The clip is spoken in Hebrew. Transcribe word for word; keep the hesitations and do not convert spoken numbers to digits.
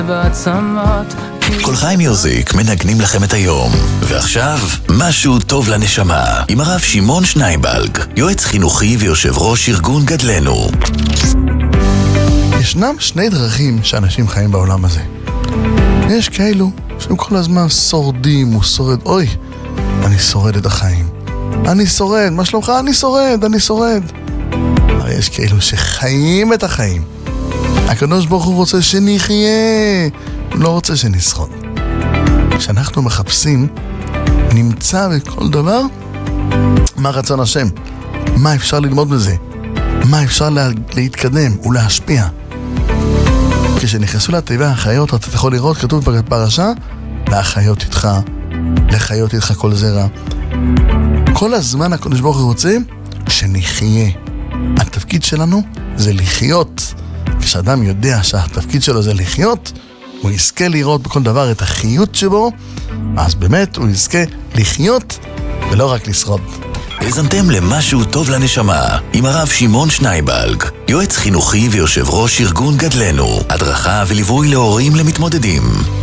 בעצמות. כל חי מיוזיק מנגנים לכם את היום. ועכשיו, משהו טוב לנשמה, עם הרב שמעון שנייבלג, יועץ חינוכי ויושב ראש ארגון גדלנו. ישנם שני דרכים שאנשים חיים בעולם הזה. יש כאלו שהם כל הזמן שורדים, הוא שורד, אוי, אני שורד את החיים. אני שורד, מה שלומך? אני שורד, אני שורד. אבל יש כאלו שחיים את החיים. הקדוש ברוך הוא רוצה שנחיה, הוא לא רוצה שנשרוד. כשאנחנו מחפשים, נמצא בכל דבר מה רצון השם, מה אפשר ללמוד בזה, מה אפשר לה, להתקדם ולהשפיע. כשנכנסו לתיבה החיות, אתה יכול לראות, כתוב בפרשה, להחיות איתך, לחיות איתך כל זרע. כל הזמן הקדוש ברוך הוא רוצה שנחיה. התפקיד שלנו זה לחיות. כשאדם יודע שהתפקיד שלו זה לחיות, הוא יזכה לראות בכל דבר את החיות שבו, אז באמת הוא יזכה לחיות ולא רק לשרוד. האזנתם למשהו טוב לנשמה, עם הרב שמעון שנייבלג, יועץ חינוכי ויושב ראש ארגון גדלנו, הדרכה וליווי להורים למתמודדים.